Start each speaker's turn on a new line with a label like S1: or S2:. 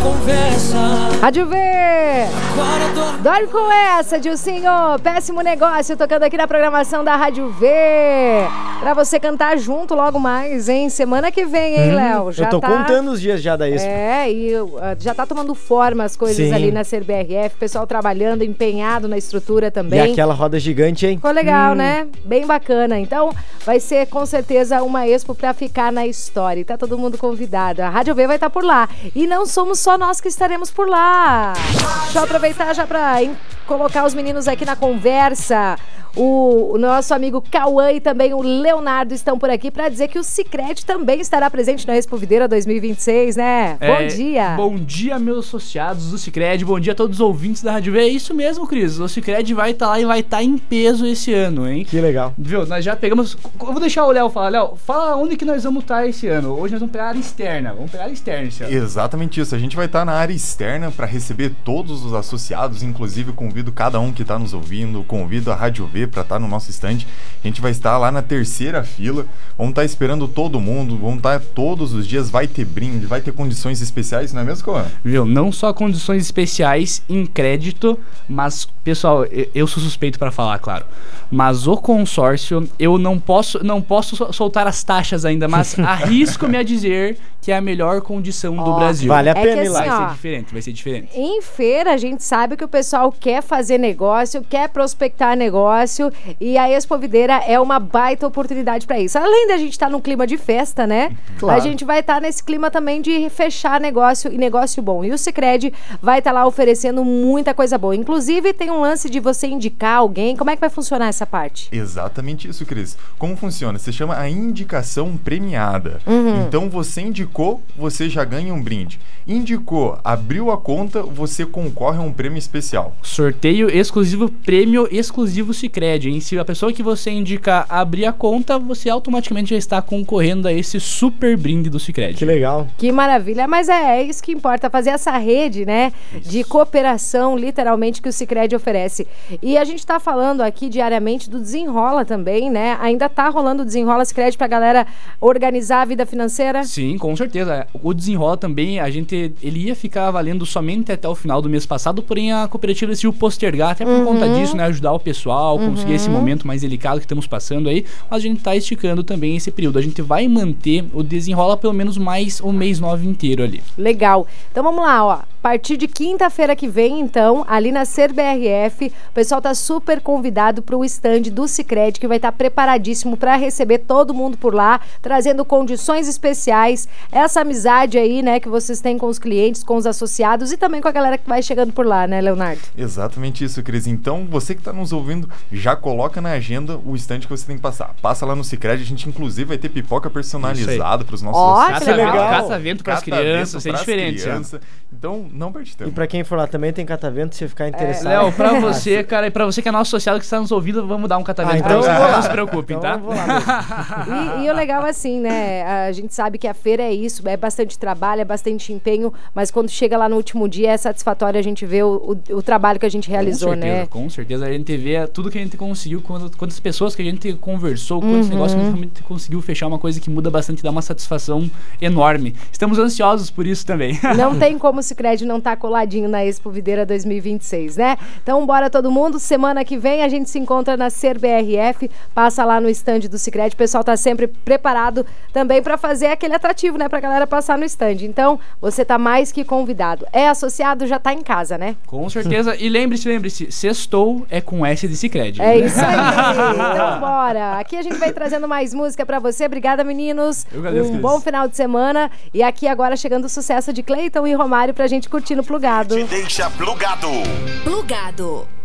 S1: Rádio V! Dorme com essa, Dilcinho! Péssimo negócio, tocando aqui na programação da Rádio V. Pra você cantar junto logo mais, hein? Semana que vem, hein, Léo?
S2: Eu tô contando os dias já da Expo.
S1: E já tá tomando forma as coisas. Sim. Ali na CBRF, pessoal trabalhando, empenhado na estrutura também.
S2: E aquela roda gigante, hein?
S1: Ficou legal, né? Bem bacana. Então, vai ser com certeza uma Expo pra ficar na história. E tá todo mundo convidado. A Rádio V vai estar por lá. E não somos só nós que estaremos por lá. Deixa eu aproveitar já pra colocar os meninos aqui na conversa. O nosso amigo Cauã e também o Leonardo estão por aqui para dizer que o Sicredi também estará presente na Expo Videira 2026, né? Bom dia!
S3: Bom dia, meus associados do Sicredi, bom dia a todos os ouvintes da Rádio V. É isso mesmo, Cris, o Sicredi vai estar lá e vai estar em peso esse ano, hein?
S2: Que legal.
S3: Viu, nós já pegamos... Eu vou deixar o Léo falar. Léo, fala onde que nós vamos estar esse ano. Hoje nós vamos pegar a área externa, esse ano.
S4: Exatamente isso, a gente vai estar na área externa para receber todos os associados, inclusive convido cada um que está nos ouvindo, convido a Rádio V para estar no nosso stand. A gente vai estar lá na terceira fila, vamos estar esperando todo mundo, vamos estar todos os dias, vai ter brinde, vai ter condições especiais, não é mesmo, Cauã?
S3: Viu, não só condições especiais em crédito, mas, pessoal, eu sou suspeito para falar, claro, mas o consórcio, eu não posso soltar as taxas ainda, mas arrisco-me a dizer que é a melhor condição do Brasil.
S2: Vale a pena ir
S1: lá.
S2: lá.
S3: Vai ser diferente.
S1: Em feira, a gente sabe que o pessoal quer fazer negócio, quer prospectar negócio, e a Expo Videira é uma baita oportunidade para isso. Além da gente estar num clima de festa, né?
S2: Claro.
S1: A gente vai estar nesse clima também de fechar negócio e negócio bom. E o Sicredi vai estar lá oferecendo muita coisa boa. Inclusive, tem um lance de você indicar alguém. Como é que vai funcionar essa parte?
S4: Exatamente isso, Cris. Como funciona? Se chama a indicação premiada. Então, você indicou, você já ganha um brinde. Indicou, abriu a conta, você concorre a um prêmio especial.
S3: Sorteio exclusivo, prêmio exclusivo Sicredi, hein? Se a pessoa que você indicar abrir a conta, você automaticamente já está concorrendo a esse super brinde do Sicredi.
S2: Que legal.
S1: Que maravilha, mas é isso que importa, fazer essa rede, né, de cooperação, literalmente, que o Sicredi oferece. E a gente tá falando aqui diariamente do Desenrola também, né? Ainda tá rolando o Desenrola Sicredi pra galera organizar a vida financeira?
S3: Sim, com certeza. O Desenrola também, ele ia ficar valendo somente até o final do mês passado, porém a cooperativa decidiu postergar, até por conta disso, né, ajudar o pessoal, conseguir esse momento mais delicado que estamos passando aí, mas a gente tá esticando também esse período. A gente vai manter o Desenrola pelo menos mais o mês 9 inteiro ali.
S1: Legal. Então vamos lá, ó. A partir de quinta-feira que vem, então, ali na CBRF, o pessoal tá super convidado para o stand do Sicredi, que vai estar preparadíssimo para receber todo mundo por lá, trazendo condições especiais, essa amizade aí, né, que vocês têm com os clientes, com os associados e também com a galera que vai chegando por lá, né, Leonardo?
S4: Exatamente isso, Cris. Então, você que está nos ouvindo, já coloca na agenda o stand que você tem que passar. Passa lá no Sicredi, a gente inclusive vai ter pipoca personalizada para os nossos
S1: associados.
S2: Que legal.
S3: Catavento para as crianças, é diferente.
S4: Então, não perde tempo.
S2: E pra quem for lá também tem catavento, se ficar interessado.
S3: Léo, pra você, cara, e pra você que é nosso associado que está nos ouvindo, vamos dar um catavento pra
S2: então
S3: você. Não se preocupem,
S2: então
S3: tá?
S2: Eu vou lá
S1: e o legal assim, né? A gente sabe que a feira é isso, é bastante trabalho, é bastante empenho, mas quando chega lá no último dia é satisfatório a gente ver o trabalho que a gente realizou, né?
S3: Com certeza, a gente vê tudo que a gente conseguiu, quantas pessoas que a gente conversou, quantos negócios que a gente realmente conseguiu fechar, uma coisa que muda bastante, dá uma satisfação enorme. Estamos ansiosos por isso também.
S1: Não tem como o Sicredi não tá coladinho na Expo Videira 2026, né? Então bora todo mundo, semana que vem a gente se encontra na CBRF, passa lá no stand do Sicredi, o pessoal tá sempre preparado também para fazer aquele atrativo, né, pra galera passar no stand. Então, você tá mais que convidado. É associado, já tá em casa, né?
S3: Com certeza. E lembre-se, sextou é com S de Sicredi.
S1: É isso aí. Então bora. Aqui a gente vai trazendo mais música pra você. Obrigada, meninos.
S3: Eu agradeço,
S1: bom final de semana. E aqui agora chegando o sucesso de Cleiton e Romário pra gente curtir no Plugado.
S5: Te deixa plugado.
S6: Plugado.